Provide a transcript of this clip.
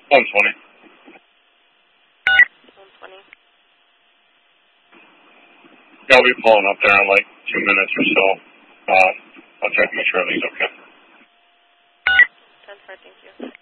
120. 120. Yeah, I'll be pulling up there in like 2 minutes or so. I'll check to make sure everything's okay. 10-4, thank you.